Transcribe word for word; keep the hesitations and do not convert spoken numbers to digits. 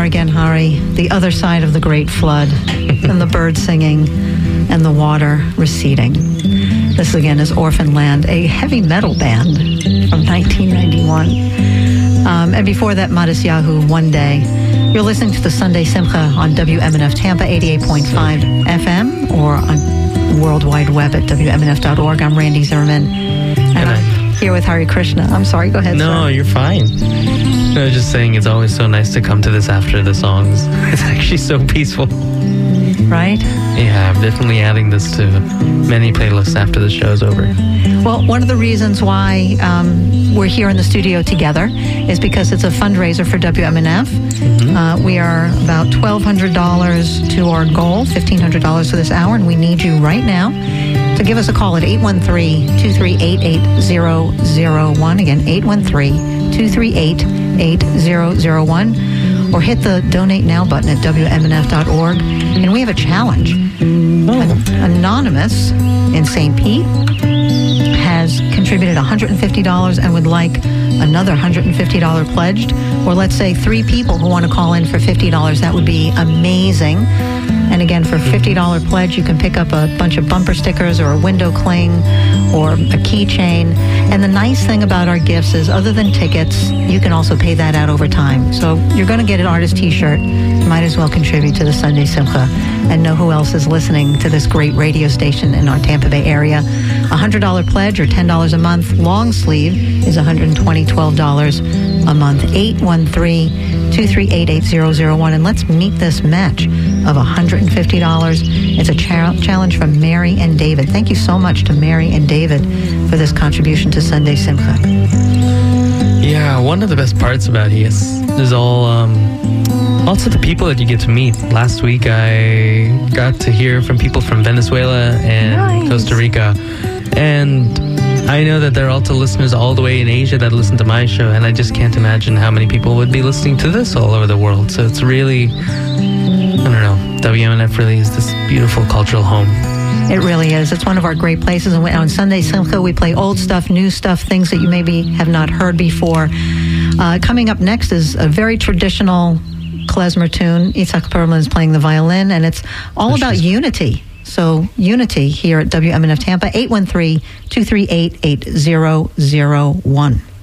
are again, Hari, the other side of the great flood, and the birds singing, and the water receding. This again is Orphan Land, a heavy metal band from nineteen ninety-one. Um, and before that, Matisyahu, One Day. You're listening to the Sunday Simcha on W M N F Tampa eighty-eight point five F M or on World Wide Web at W M N F dot org. I'm Randy Zimmerman. And I'm here with Hari Krishna. I'm sorry, go ahead, No, sir. You're fine. I was just saying it's always so nice to come to this after the songs. It's actually so peaceful. Right? Yeah, I'm definitely adding this to many playlists after the show's over. Well, one of the reasons why um, we're here in the studio together is because it's a fundraiser for W M N F. Mm-hmm. Uh, we are about twelve hundred dollars to our goal, fifteen hundred dollars for this hour, and we need you right now to give us a call at eight one three, two three eight, eight zero zero one. Again, eight one three, two three eight, eight zero zero one. Or hit the Donate Now button at W M N F dot org. And we have a challenge. Oh. An- Anonymous in Saint Pete has contributed one hundred fifty dollars and would like another one hundred fifty dollars pledged. Or let's say three people who want to call in for fifty dollars. That would be amazing. And again, for a fifty dollars pledge, you can pick up a bunch of bumper stickers or a window cling or a keychain. And the nice thing about our gifts is, other than tickets, you can also pay that out over time. So you're going to get an artist t-shirt. You might as well contribute to the Sunday Simcha and know who else is listening to this great radio station in our Tampa Bay area. A one hundred dollars pledge or ten dollars a month. Long sleeve is one hundred twenty dollars, twelve dollars a month. eight one three, two three eight, eight zero zero one. And let's meet this match of one hundred fifty dollars. It's a cha- challenge from Mary and David. Thank you so much to Mary and David for this contribution to Sunday Simcha. Yeah, one of the best parts about it is, is all um, also the people that you get to meet. Last week I got to hear from people from Venezuela and Nice. Costa Rica. And I know that there are also listeners all the way in Asia that listen to my show, and I just can't imagine how many people would be listening to this all over the world. So it's really, I don't know, W M N F really is this beautiful cultural home. It really is. It's one of our great places. And on Sunday Simcha, we play old stuff, new stuff, things that you maybe have not heard before. Uh, coming up next is a very traditional klezmer tune. Itzhak Perlman is playing the violin, and it's all Which about is- unity. So unity here at W M N F Tampa, eight one three, two three eight, eight zero zero one.